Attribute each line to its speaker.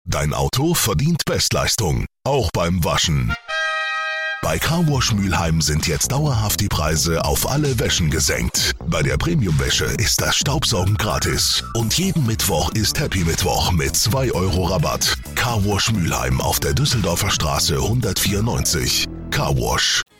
Speaker 1: Dein Auto verdient Bestleistung, auch beim Waschen. Bei Carwash Mülheim sind jetzt dauerhaft die Preise auf alle Wäschen gesenkt. Bei der Premium-Wäsche ist das Staubsaugen gratis. Und jeden Mittwoch ist Happy Mittwoch mit 2 Euro Rabatt. Carwash Mülheim auf der Düsseldorfer Straße 194. Carwash.